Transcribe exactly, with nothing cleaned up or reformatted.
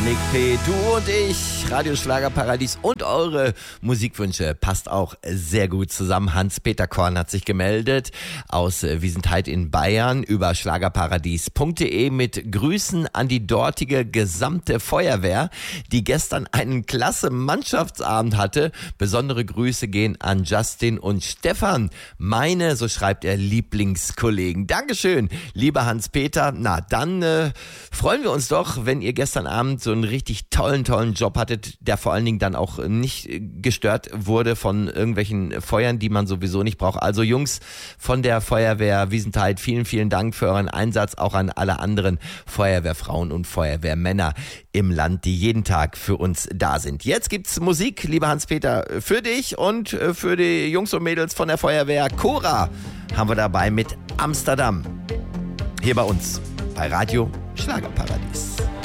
Nick P., du und ich, Radio Schlagerparadies und eure Musikwünsche passt auch sehr gut zusammen. Hans-Peter Korn hat sich gemeldet aus Wiesentheid in Bayern über schlagerparadies punkt de mit Grüßen an die dortige gesamte Feuerwehr, die gestern einen klasse Mannschaftsabend hatte. Besondere Grüße gehen an Justin und Stefan, meine, so schreibt er, Lieblingskollegen. Dankeschön, lieber Hans-Peter. Na, dann äh, freuen wir uns doch, wenn ihr gestern Abend so einen richtig tollen, tollen Job hattet, der vor allen Dingen dann auch nicht gestört wurde von irgendwelchen Feuern, die man sowieso nicht braucht. Also Jungs von der Feuerwehr Wiesentheid, vielen, vielen Dank für euren Einsatz, auch an alle anderen Feuerwehrfrauen und Feuerwehrmänner im Land, die jeden Tag für uns da sind. Jetzt gibt's Musik, lieber Hans-Peter, für dich und für die Jungs und Mädels von der Feuerwehr. Cora haben wir dabei mit Amsterdam. Hier bei uns, bei Radio Schlagerparadies.